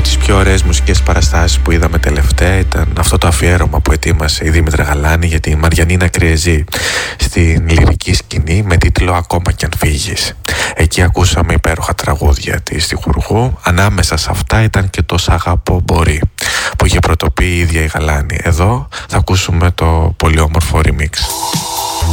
τις πιο ωραίες μουσικές παραστάσεις που είδαμε τελευταία ήταν αυτό το αφιέρωμα που ετοίμασε η Δήμητρα Γαλάνη για τη Μαριανίνα Κριεζή στην λυρική σκηνή με τίτλο «Ακόμα κι αν φύγεις». Εκεί ακούσαμε υπέροχα τραγούδια της στιχουργού. Ανάμεσα σε αυτά ήταν και το «Σ' αγαπώ μπορεί» που είχε πρωτοποιεί η ίδια η Γαλάνη. Εδώ θα ακούσουμε το πολύ όμορφο remix.